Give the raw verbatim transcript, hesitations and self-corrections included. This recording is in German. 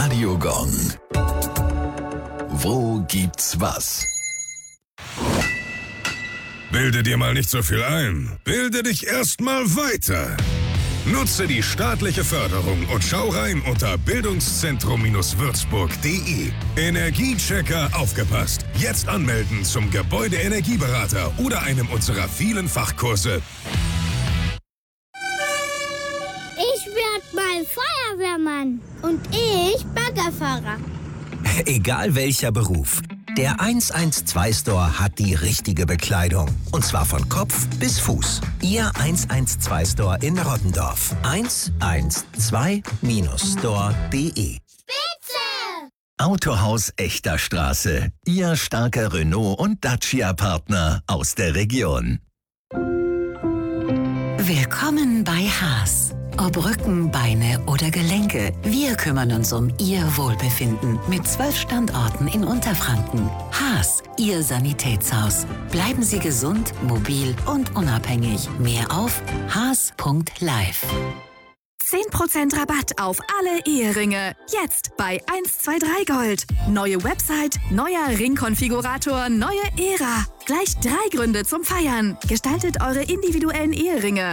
Radiogong. Wo gibt's was? Bilde dir mal nicht so viel ein. Bilde dich erst mal weiter. Nutze die staatliche Förderung und schau rein unter bildungszentrum würzburg punkt de. Energiechecker aufgepasst. Jetzt anmelden zum Gebäudeenergieberater oder einem unserer vielen Fachkurse. Ich werd mal Feuerwehrmann. Und ich Baggerfahrer. Egal welcher Beruf. Der eins eins zwei Store hat die richtige Bekleidung. Und zwar von Kopf bis Fuß. Ihr eins eins zwei Store in Rottendorf. eins eins zwei Store punkt de. Spitze! Autohaus Echter Straße. Ihr starker Renault- und Dacia-Partner aus der Region. Willkommen bei Haas. Ob Rücken, Beine oder Gelenke, wir kümmern uns um Ihr Wohlbefinden mit zwölf Standorten in Unterfranken. Haas, Ihr Sanitätshaus. Bleiben Sie gesund, mobil und unabhängig. Mehr auf haas punkt live. zehn Prozent Rabatt auf alle Eheringe. Jetzt bei eins zwei drei Gold. Neue Website, neuer Ringkonfigurator, neue Ära. Gleich drei Gründe zum Feiern. Gestaltet eure individuellen Eheringe.